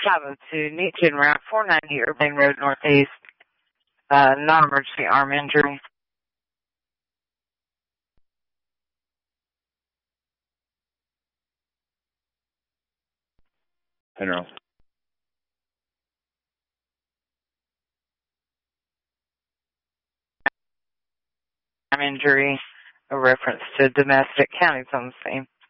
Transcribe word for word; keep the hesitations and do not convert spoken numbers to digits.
five oh two, Nietzsche en route, four ninety Urbane Road Northeast, uh, non-emergency arm injury. General. Arm injury, a reference to domestic counties on the scene.